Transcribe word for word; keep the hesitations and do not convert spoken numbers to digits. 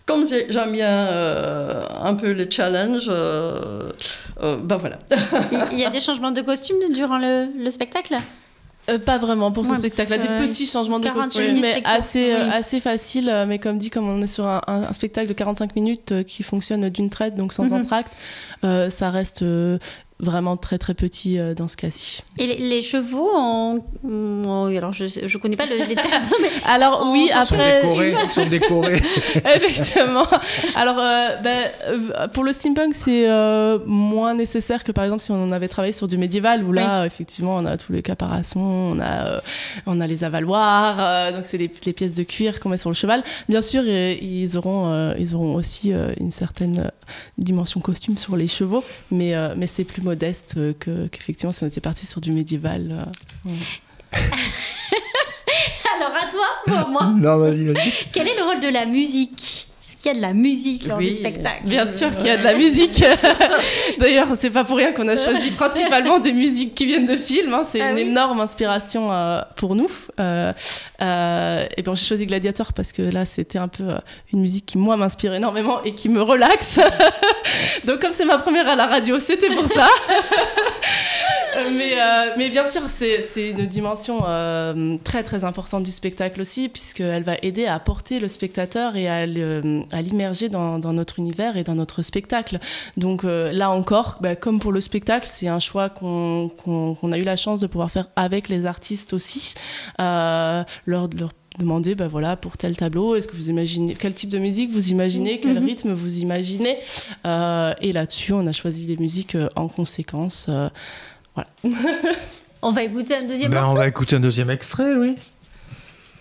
comme j'aime bien euh, un peu le challenge, euh, euh, ben voilà. Il y a des changements de costume durant le, le spectacle ? Euh, pas vraiment pour ce ouais, spectacle. Là, des petits changements de costume, mais assez, oui. euh, assez facile. Euh, mais comme dit, comme on est sur un, un, un spectacle de quarante-cinq minutes euh, qui fonctionne d'une traite, donc sans mm-hmm. entracte, euh, ça reste euh, vraiment très très petit euh, dans ce cas-ci. Et les, les chevaux, on... on... alors je je connais pas le, les termes, mais alors on... oui après ils sont décorés, ils sont décorés. Effectivement. Alors euh, ben, euh, pour le steampunk c'est euh, moins nécessaire que par exemple si on avait travaillé sur du médiéval où là oui. effectivement on a tous les caparaçons, on a euh, on a les avaloirs, euh, donc c'est les, les pièces de cuir qu'on met sur le cheval. Bien sûr euh, ils auront euh, ils auront aussi euh, une certaine dimension costume sur les chevaux, mais euh, mais c'est plus modeste que, qu'effectivement si on était parti sur du médiéval. Euh, ouais. Alors à toi ou moi ? Non, vas-y, vas-y. Quel est le rôle de la musique ? Est-ce qu'il y a de la musique lors oui, du spectacle ? Bien sûr qu'il y a de la musique. D'ailleurs, c'est pas pour rien qu'on a choisi principalement des musiques qui viennent de films. Hein. C'est ah, une oui. énorme inspiration euh, pour nous. Euh, euh, et bon, j'ai choisi Gladiator parce que là, c'était un peu euh, une musique qui, moi, m'inspire énormément et qui me relaxe. Donc, comme c'est ma première à la radio, c'était pour ça. mais, euh, mais bien sûr, c'est, c'est une dimension euh, très, très importante du spectacle aussi, puisqu'elle va aider à porter le spectateur et à, le, à l'immerger dans, dans notre univers et dans notre spectacle. Donc euh, là encore, bah, comme pour le spectacle, c'est un choix qu'on, qu'on, qu'on a eu la chance de pouvoir faire avec les artistes aussi, euh, leur, leur demander bah voilà pour tel tableau est-ce que vous imaginez quel type de musique vous imaginez, quel mm-hmm. rythme vous imaginez, euh, et là-dessus on a choisi les musiques euh, en conséquence. Euh, voilà. On va écouter un deuxième ben, morceau. On va écouter un deuxième extrait, oui.